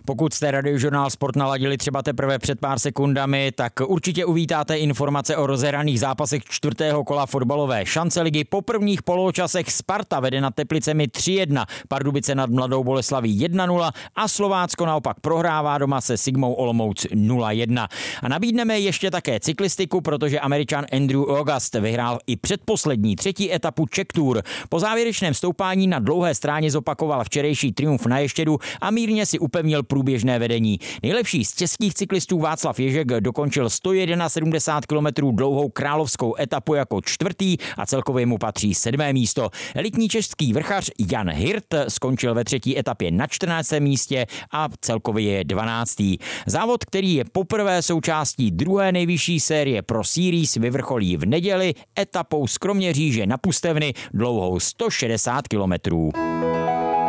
Pokud jste Radiožurnál Sport naladili třeba teprve před pár sekundami, tak určitě uvítáte informace o rozehraných zápasech čtvrtého kola fotbalové šance ligy. Po prvních poločasech Sparta vede nad Teplicemi 3-1, Pardubice nad Mladou Boleslaví 1-0 a Slovácko naopak prohrává doma se Sigmou Olomouc 0-1. A nabídneme ještě také cyklistiku, protože Američan Andrew August vyhrál i předposlední třetí etapu Czech Tour. Po závěrečném stoupání na dlouhé stráně zopakoval včerejší triumf na Ještědu a mírně si upevnil průběžné vedení. Nejlepší z českých cyklistů Václav Ježek dokončil 171 km dlouhou královskou etapu jako čtvrtý a celkově mu patří 7. místo. Elitní český vrchař Jan Hirt skončil ve třetí etapě na 14. místě a celkově je 12. Závod, který je poprvé součástí druhé nejvyšší série Pro Series, vyvrcholí v neděli etapou z Kroměříže na Pustevny dlouhou 160 kilometrů.